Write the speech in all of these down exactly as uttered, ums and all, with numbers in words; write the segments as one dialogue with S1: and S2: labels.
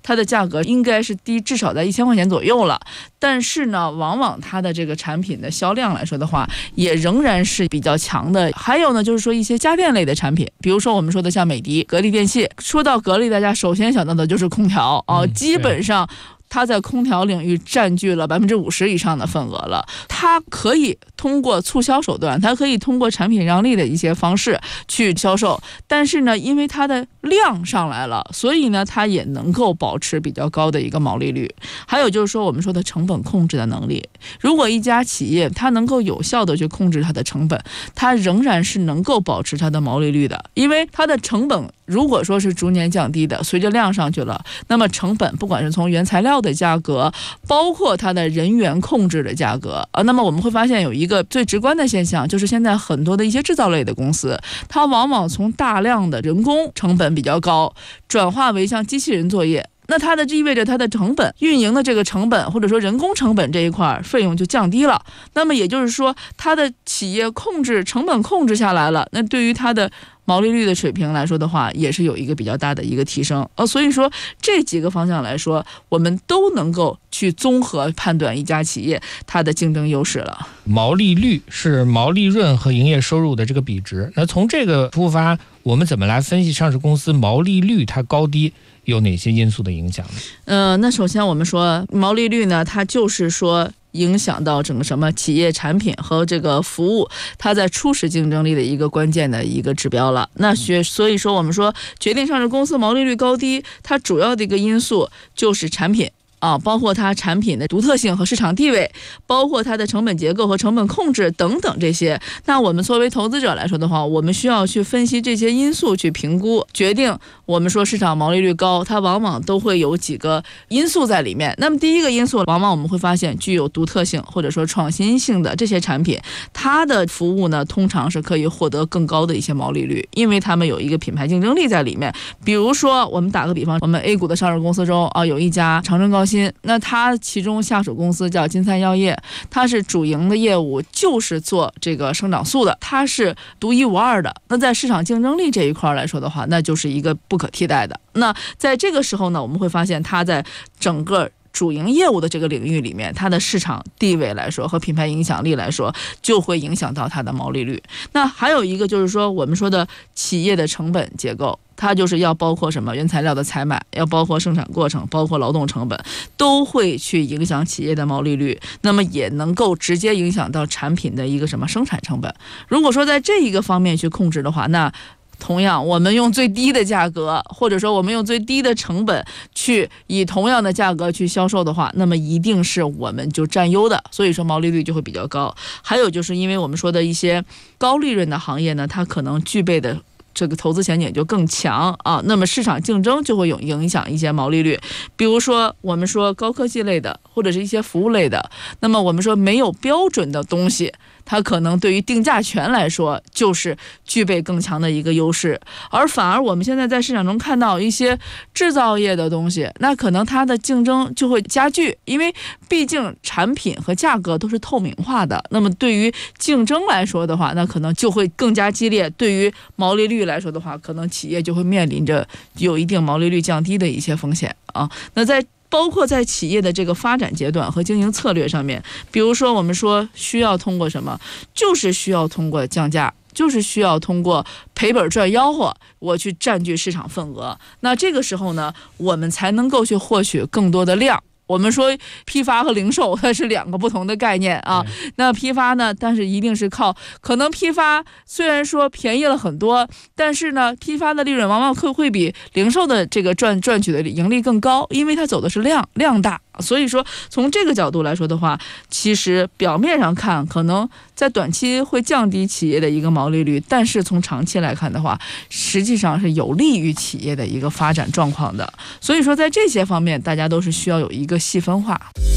S1: 它的价格应该是低至少在一千块钱左右了，但是呢往往它的这个产品的销量来说的话也仍然是比较强的。还有呢就是说一些家电类的产品，比如说我们说的像美的、格力电器。说到格力，大家首先想到的就是空调啊、嗯，基本上它在空调领域占据了百分之五十以上的份额了。它可以通过促销手段，它可以通过产品让利的一些方式去销售，但是呢，因为它的量上来了，所以呢，它也能够保持比较高的一个毛利率。还有就是说，我们说的成本控制的能力，如果一家企业它能够有效的去控制它的成本，它仍然是能够保持它的毛利率的，因为它的成本如果说是逐年降低的，随着量上去了，那么成本不管是从原材料的价格，包括它的人员控制的价格啊，那么我们会发现有一个最直观的现象，就是现在很多的一些制造类的公司，它往往从大量的人工成本比较高，转化为像机器人作业。那它的意味着它的成本运营的这个成本或者说人工成本这一块费用就降低了，那么也就是说它的企业控制成本控制下来了，那对于它的毛利率的水平来说的话也是有一个比较大的一个提升。呃，所以说这几个方向来说，我们都能够去综合判断一家企业它的竞争优势了。
S2: 毛利率是毛利润和营业收入的这个比值，那从这个出发，我们怎么来分析上市公司毛利率它高低有哪些因素的影响呢？
S1: 呃，那首先我们说毛利率呢，它就是说影响到整个什么企业产品和这个服务它在初始竞争力的一个关键的一个指标了。那所以说我们说决定上市公司毛利率高低，它主要的一个因素就是产品啊，包括它产品的独特性和市场地位，包括它的成本结构和成本控制等等这些。那我们作为投资者来说的话，我们需要去分析这些因素去评估，决定我们说市场毛利率高，它往往都会有几个因素在里面。那么第一个因素，往往我们会发现具有独特性或者说创新性的这些产品，它的服务呢通常是可以获得更高的一些毛利率，因为他们有一个品牌竞争力在里面。比如说我们打个比方，我们 A 股的上市公司中啊，有一家长春高新，那它其中下属公司叫金灿药业，它是主营的业务就是做这个生长素的，它是独一无二的。那在市场竞争力这一块来说的话，那就是一个不可替代的。那在这个时候呢，我们会发现它在整个主营业务的这个领域里面，它的市场地位来说和品牌影响力来说，就会影响到它的毛利率。那还有一个就是说，我们说的企业的成本结构，它就是要包括什么原材料的采买，要包括生产过程，包括劳动成本，都会去影响企业的毛利率，那么也能够直接影响到产品的一个什么生产成本。如果说在这一个方面去控制的话，那同样我们用最低的价格，或者说我们用最低的成本去以同样的价格去销售的话，那么一定是我们就占优的，所以说毛利率就会比较高。还有就是因为我们说的一些高利润的行业呢，它可能具备的这个投资前景就更强啊，那么市场竞争就会有影响一些毛利率。比如说我们说高科技类的或者是一些服务类的，那么我们说没有标准的东西，它可能对于定价权来说就是具备更强的一个优势。而反而我们现在在市场中看到一些制造业的东西，那可能它的竞争就会加剧，因为毕竟产品和价格都是透明化的，那么对于竞争来说的话，那可能就会更加激烈。对于毛利率来说的话，可能企业就会面临着有一定毛利率降低的一些风险啊。那在包括在企业的这个发展阶段和经营策略上面，比如说我们说需要通过什么，就是需要通过降价，就是需要通过赔本赚吆喝，我去占据市场份额。那这个时候呢，我们才能够去获取更多的量。我们说批发和零售它是两个不同的概念啊。那批发呢，但是一定是靠，可能批发虽然说便宜了很多，但是呢，批发的利润往往会会比零售的这个赚赚取的盈利更高，因为它走的是量量大。所以说从这个角度来说的话，其实表面上看可能在短期会降低企业的一个毛利率，但是从长期来看的话，实际上是有利于企业的一个发展状况的。所以说在这些方面大家都是需要有一个细分化。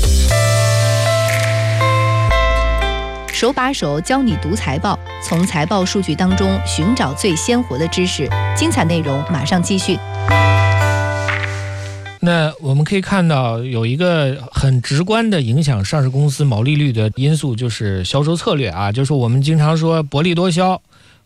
S3: 手把手教你读财报，从财报数据当中寻找最鲜活的知识。精彩内容马上继续。
S2: 那我们可以看到有一个很直观的影响上市公司毛利率的因素，就是销售策略啊，就是我们经常说薄利多销，或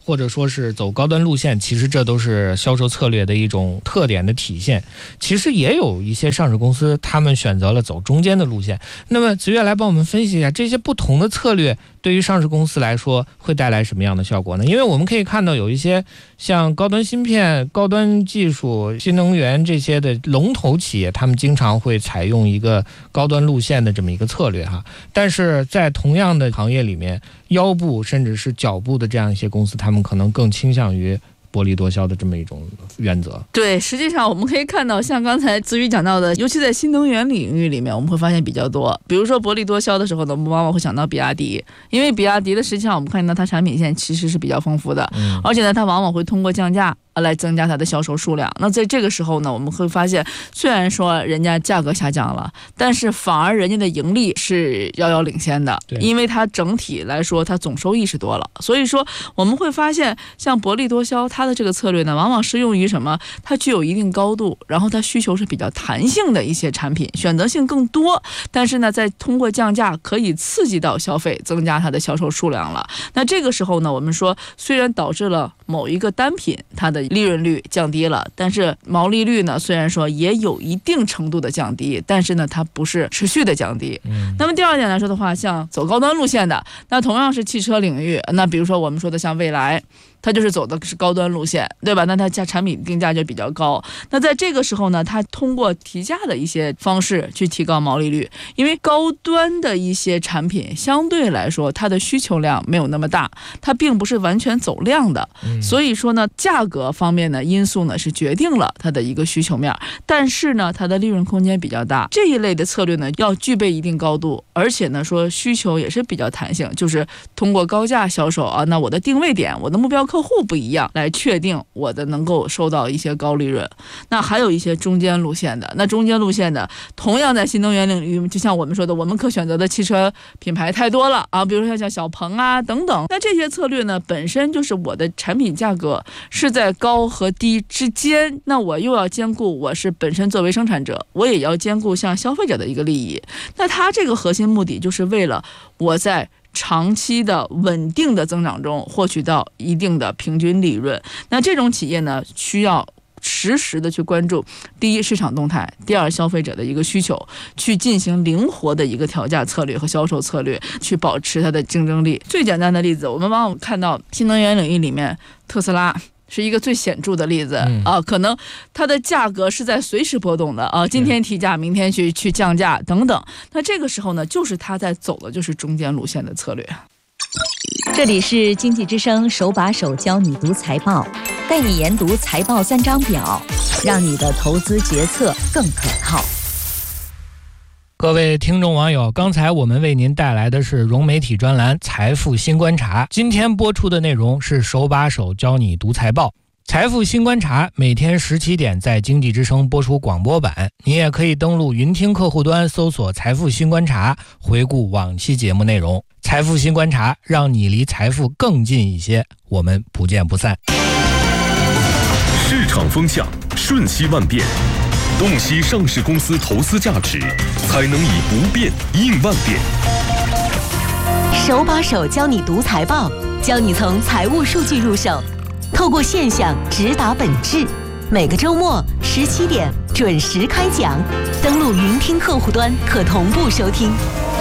S2: 或者说是走高端路线，其实这都是销售策略的一种特点的体现。其实也有一些上市公司，他们选择了走中间的路线。那么子越来帮我们分析一下这些不同的策略对于上市公司来说会带来什么样的效果呢？因为我们可以看到有一些像高端芯片、高端技术、新能源这些的龙头企业，他们经常会采用一个高端路线的这么一个策略哈。但是在同样的行业里面，腰部甚至是脚部的这样一些公司，他们可能更倾向于薄利多销的这么一种原则。
S1: 对，实际上我们可以看到，像刚才子宇讲到的，尤其在新能源领域里面，我们会发现比较多。比如说薄利多销的时候呢，我们往往会想到比亚迪，因为比亚迪的实际上我们看到它产品线其实是比较丰富的，嗯、而且呢，它往往会通过降价来增加它的销售数量。那在这个时候呢，我们会发现，虽然说人家价格下降了，但是反而人家的盈利是遥遥领先的，因为它整体来说它总收益是多了。所以说我们会发现，像薄利多销它的这个策略呢，往往适用于什么？它具有一定高度，然后它需求是比较弹性的一些产品，选择性更多，但是呢，再通过降价可以刺激到消费，增加它的销售数量了。那这个时候呢，我们说虽然导致了某一个单品它的利润率降低了，但是毛利率呢，虽然说也有一定程度的降低，但是呢，它不是持续的降低。嗯、那么第二点来说的话，像走高端路线的，那同样是汽车领域，那比如说我们说的像蔚来，它就是走的是高端路线，对吧？那它价产品定价就比较高。那在这个时候呢，它通过提价的一些方式去提高毛利率，因为高端的一些产品相对来说它的需求量没有那么大，它并不是完全走量的，嗯、所以说呢，价格方面的因素呢是决定了它的一个需求面，但是呢，它的利润空间比较大。这一类的策略呢，要具备一定高度，而且呢，说需求也是比较弹性，就是通过高价销售啊，那我的定位点，我的目标客户不一样，来确定我的能够收到一些高利润。那还有一些中间路线的，那中间路线的同样在新能源领域，就像我们说的，我们可选择的汽车品牌太多了啊，比如说像小鹏啊等等。那这些策略呢，本身就是我的产品价格是在高和低之间，那我又要兼顾我是本身作为生产者，我也要兼顾像消费者的一个利益。那它这个核心目的就是为了我在长期的稳定的增长中获取到一定的平均利润。那这种企业呢，需要实时的去关注第一市场动态，第二消费者的一个需求，去进行灵活的一个调价策略和销售策略，去保持它的竞争力。最简单的例子，我们往往看到新能源领域里面，特斯拉是一个最显著的例子、嗯、啊，可能它的价格是在随时波动的啊，今天提价，明天去去降价等等。那这个时候呢，就是它在走的就是中间路线的策略。
S3: 这里是经济之声手把手教你读财报，带你研读财报三张表，让你的投资决策更可靠。
S2: 各位听众网友，刚才我们为您带来的是融媒体专栏财富新观察，今天播出的内容是手把手教你读财报。财富新观察每天十七点在经济之声播出广播版，你也可以登录云听客户端搜索财富新观察，回顾往期节目内容。财富新观察，让你离财富更近一些，我们不见不散。
S4: 市场风向瞬息万变，洞悉上市公司投资价值，才能以不变应万变。
S5: 手把手教你读财报，教你从财务数据入手，透过现象直达本质。每个周末十七点准时开讲，登录云听客户端可同步收听。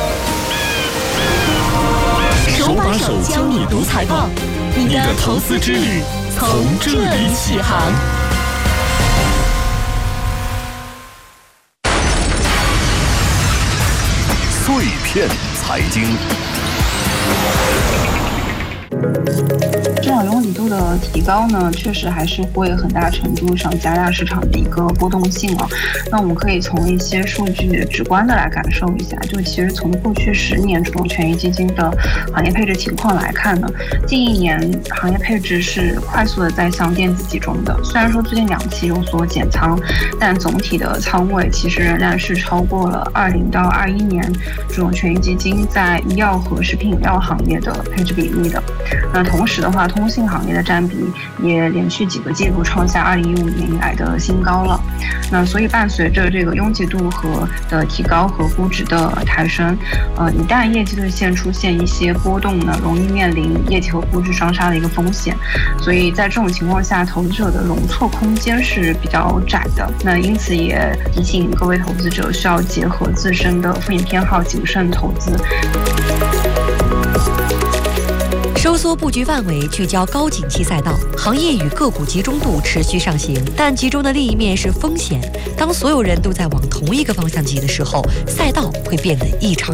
S5: 手把手教你读财报，你的投资之旅从这里起航。
S4: 碎片财经。
S6: 市场容理度的提高呢，确实还是会很大程度上加大市场的一个波动性啊。那我们可以从一些数据直观的来感受一下，就其实从过去十年主动权益基金的行业配置情况来看呢，近一年行业配置是快速的在向电子集中的。虽然说最近两期有所减仓，但总体的仓位其实仍然是超过了二零到二一年主动权益基金在医药和食品饮料行业的配置比例的。那同时的话，通信行业的占比也连续几个季度创下二零一五年以来的新高了。 那所以伴随着这个拥挤度和的提高和估值的抬升，呃，一旦业绩兑现出现一些波动呢，容易面临业绩和估值双杀的一个风险。所以在这种情况下，投资者的容错空间是比较窄的。那因此也提醒各位投资者需要结合自身的风险偏好，谨慎投资。
S3: 收缩布局范围，聚焦高景气赛道，行业与个股集中度持续上行，但集中的另一面是风险。当所有人都在往同一个方向挤的时候，赛道会变得异常